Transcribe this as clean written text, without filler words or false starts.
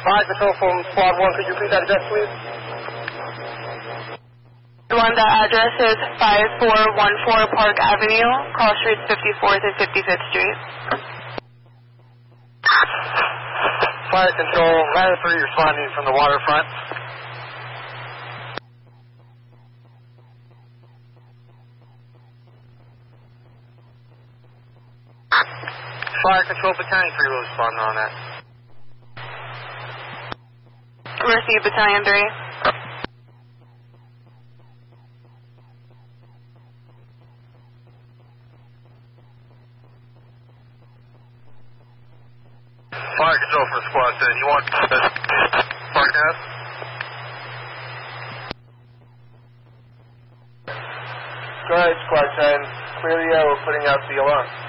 Fire control from Squad 1, could you repeat that address, please? The address is 5414 Park Avenue, cross streets 54th and 55th Street. Fire control, Ladder 3 responding from the waterfront. Fire control, Battalion 3 will respond on that. Receive Battalion 3. Fire control for Squad 10. You want Park Ave? Go ahead, Squad 10. Clear the air. We're putting out the alarm.